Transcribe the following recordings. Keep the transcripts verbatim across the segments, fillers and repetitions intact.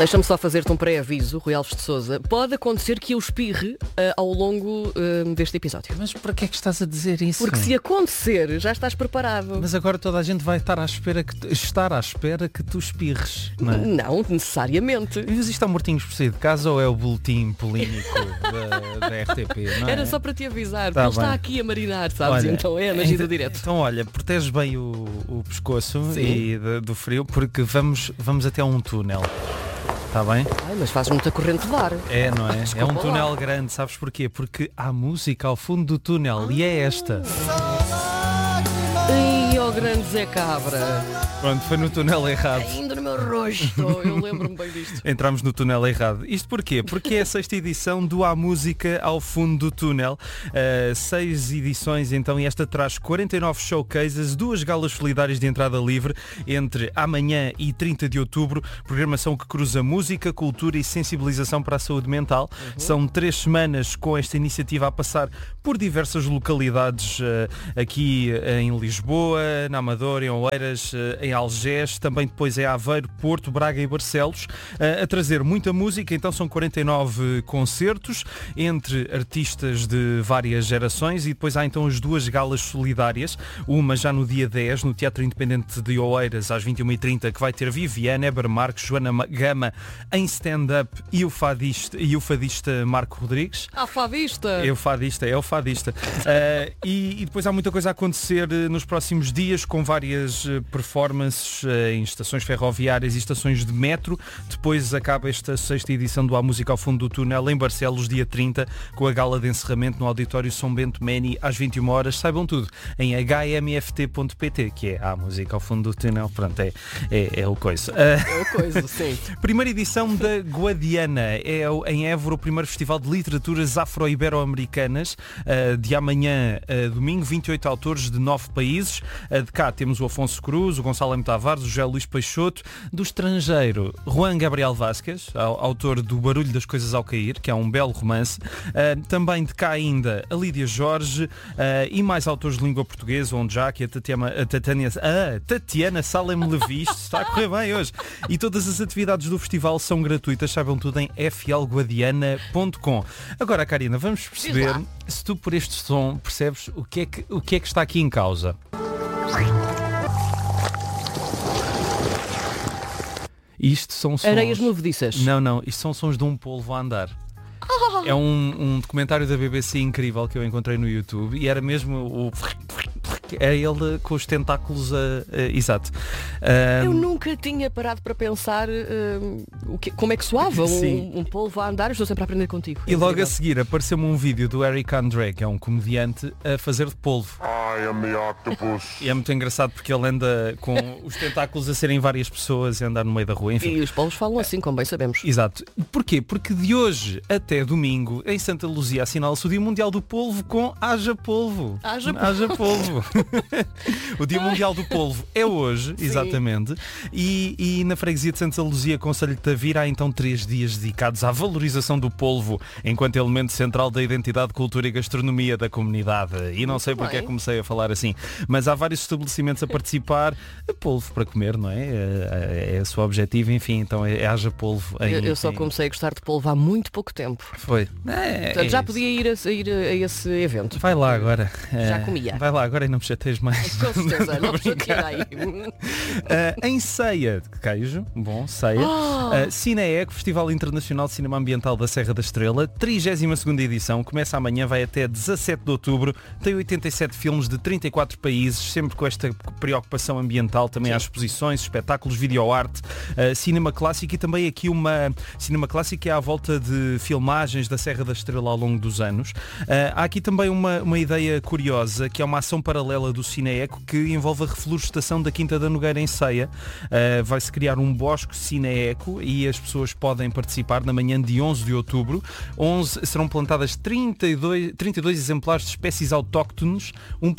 Deixa-me só fazer-te um pré-aviso, Rui Alves de Sousa. Pode acontecer que eu espirre uh, ao longo uh, deste episódio. Mas para que é que estás a dizer isso? Porque se acontecer, já estás preparado. Mas agora toda a gente vai estar à espera que tu, estar à espera que tu espirres, não é? Não, necessariamente. Mas isto é um mortinhos por sair de casa ou é o boletim polémico da, da R T P, não é? Era só para te avisar, Tá porque ele bem. está aqui a marinar, sabes? Olha, então é a magia do então, direto. Então olha, protege bem o, o pescoço Sim. e de- do frio, porque vamos, vamos até um túnel. Está bem? Ai, mas faz muita corrente de ar. É, não é? Desculpa é um lá. túnel grande, sabes porquê? Porque há música ao fundo do túnel e é esta. Ai, ó grande Zé Cabra. Pronto, foi no túnel errado. Ainda no meu rosto. Eu lembro-me bem disto. Entramos no túnel errado. Isto porquê? Porque é a sexta edição do Há Música ao Fundo do Túnel. Uh, seis edições então, e esta traz quarenta e nove showcases, duas galas solidárias de entrada livre entre amanhã e trinta de outubro. Programação que cruza música, cultura e sensibilização para a saúde mental. Uhum. São três semanas com esta iniciativa a passar por diversas localidades uh, aqui em Lisboa, na Amadora, em Oeiras, uh, em Algés, também depois em Aveiro, Porto, Braga e Barcelos, uh, a trazer muita música. Então são quarenta e nove concertos entre artistas de várias gerações e depois há então as duas galas solidárias, uma já no dia dez no Teatro Independente de Oeiras às vinte e uma e trinta, que vai ter Viviane, Eber Marques, Joana Gama em stand-up e o fadista, e o fadista Marco Rodrigues. Ah, fadista! É o fadista, é o fadista. Uh, e, e depois há muita coisa a acontecer uh, nos próximos dias, com várias uh, performances uh, em estações ferroviárias e estações de metro. Depois acaba esta sexta edição do Há Música ao Fundo do Túnel em Barcelos, dia trinta, com a gala de encerramento no Auditório São Bento Meni às vinte e uma horas. Saibam tudo em h m f t ponto p t, que é Há Música ao Fundo do Túnel. Pronto, é, é, é o coisa. Uh, É o coisa, sim. Primeira edição da Guadiana, é o- em Évora o primeiro festival de literaturas afro-ibero-americanas, uh, de amanhã a domingo, vinte e oito autores de nove países. Uh, de cá temos o Afonso Cruz, o Gonçalo M. Tavares, o José Luís Peixoto. Do estrangeiro, Juan Gabriel Vázquez, au- autor do Barulho das Coisas ao Cair, que é um belo romance. Uh, também de cá ainda a Lídia Jorge, uh, e mais autores de língua portuguesa, onde já que a Tatiana, a Tatiana, ah, Tatiana Salem Levis, está a correr bem hoje. E todas as atividades do festival são gratuitas, saibam tudo em f l guadiana ponto com. Agora, Karina, vamos perceber lá. se tu por este som percebes o que é que, o que é que está aqui em causa. Isto são sons... Areias movediças. Não, não, isto são sons de um polvo a andar. É um, um documentário da B B C incrível que eu encontrei no YouTube e era mesmo o... É ele com os tentáculos a... a exato. Eu Ahm, nunca tinha parado para pensar hum, o que, como é que soava Sim. um, um polvo a andar. Eu estou sempre a aprender contigo. E logo a Incrível. seguir apareceu-me um vídeo do Eric Andre, que é um comediante, a fazer de polvo. I am the octopus. E é muito engraçado porque ele anda com os tentáculos a serem várias pessoas e a andar no meio da rua, enfim. E os polvos falam assim, como bem sabemos. Exato. Porquê? Porque de hoje até domingo, em Santa Luzia, assinala-se o Dia Mundial do Polvo com Haja Polvo. Haja polvo. Haja polvo. O Dia Mundial do Polvo é hoje, exatamente. E, e na freguesia de Santa Luzia, concelho de Tavira, há então três dias dedicados à valorização do polvo enquanto elemento central da identidade, cultura e gastronomia da comunidade. E não sei porque é que comecei a falar assim, mas há vários estabelecimentos a participar. Polvo para comer, não é? É, é o seu objetivo, enfim, então é, é haja polvo. Em, Eu, eu só em- comecei a gostar de polvo há muito pouco tempo. Foi. É, Portanto, é já isso. podia ir a, ir a, a esse evento. Vai lá agora. Já Eh, comia. Vai lá agora e não me chateias mais. Com certeza, não Estou a brincar. aí. Uh, em Ceia de queijo, bom, Ceia, Oh! uh, Cineeco, Festival Internacional de Cinema Ambiental da Serra da Estrela, trigésima segunda edição, começa amanhã, vai até dezassete de outubro, tem oitenta e sete filmes de trinta e quatro países, sempre com esta preocupação ambiental, também Sim. há exposições, espetáculos, videoarte, uh, cinema clássico e também aqui uma cinema clássico que é à volta de filmagens da Serra da Estrela ao longo dos anos. Uh, há aqui também uma, uma ideia curiosa, que é uma ação paralela do Cineeco que envolve a reflorestação da Quinta da Nogueira em Ceia. Uh, vai-se criar um bosque Cineeco e as pessoas podem participar na manhã de onze de outubro. onze serão plantadas trinta e dois, trinta e dois exemplares de espécies autóctones, um por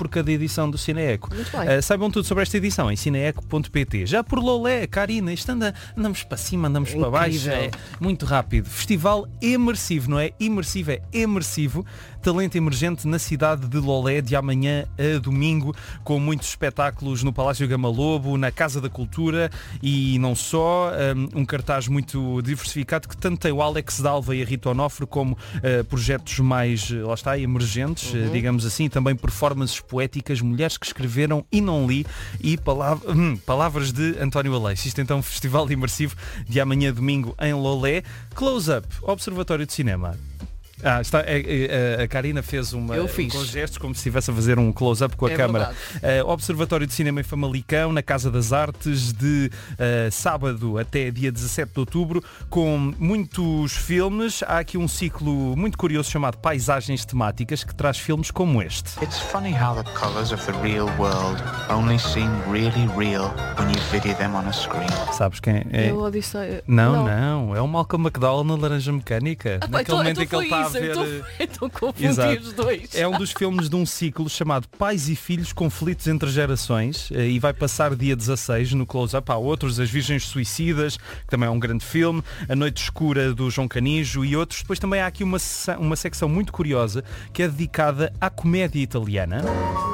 por cada edição do Cineeco. Muito bem. Uh, saibam tudo sobre esta edição em cineeco ponto pt. Já por Lolé, Karina, isto anda, andamos para cima, andamos Incrível. para baixo, é muito rápido. Festival imersivo, não é imersivo, é imersivo. Talento emergente na cidade de Lolé, de amanhã a domingo, com muitos espetáculos no Palácio Gama Lobo, na Casa da Cultura e não só. Um, um cartaz muito diversificado que tanto tem o Alex Dalva e a Rita Onofre como uh, projetos mais, lá está, emergentes, uhum. uh, digamos assim, também performances poéticas, mulheres que escreveram e não li e palavra, hum, palavras de António Aleixo. Isto então é um festival imersivo de amanhã a domingo em Lolé. Close-up, Observatório de Cinema. Ah, está, a, a, a Karina fez uma com gestos como se estivesse a fazer um close-up com a é câmara. Uh, Observatório de Cinema em Famalicão, na Casa das Artes, de uh, sábado até dia dezassete de outubro, com muitos filmes. Há aqui um ciclo muito curioso chamado Paisagens Temáticas, que traz filmes como este. It's funny how the colours of the real world only seem really real when you video them on a screen. Sabes quem é? É o Odisseia. Não, não, não, é o Malcolm McDowell na Laranja Mecânica. Ah, naquele então, momento então em que ele está a ver. Estou confundir Exato. os dois. É um dos filmes de um ciclo chamado Pais e Filhos, Conflitos entre Gerações, e vai passar dia dezasseis no Close-Up. Há outros, As Virgens Suicidas, que também é um grande filme, A Noite Escura do João Canijo e outros. Depois também há aqui uma, uma secção muito curiosa que é dedicada à comédia italiana.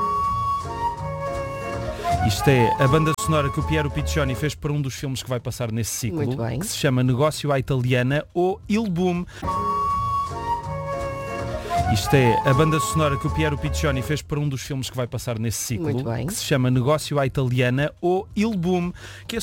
Isto é a banda sonora que o Piero Piccioni fez para um dos filmes que vai passar nesse ciclo, Muito bem. que se chama Negócio à Italiana ou Il Boom. Isto é a banda sonora que o Piero Piccioni fez para um dos filmes que vai passar nesse ciclo, Muito bem. que se chama Negócio à Italiana ou Il Boom, que é